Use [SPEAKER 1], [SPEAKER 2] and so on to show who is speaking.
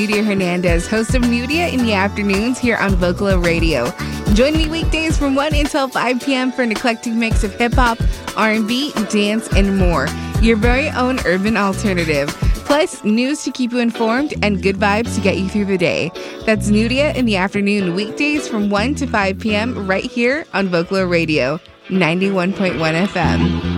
[SPEAKER 1] Nudia Hernandez, host of Nudia in the Afternoons here on Vocalo Radio. Join me weekdays from 1 until 5 p.m. for an eclectic mix of hip-hop, R&B, dance, and more. Your very own urban alternative. Plus, news to keep you informed and good vibes to get you through the day. That's Nudia in the Afternoon, weekdays from 1 to 5 p.m. right here on Vocalo Radio, 91.1 FM.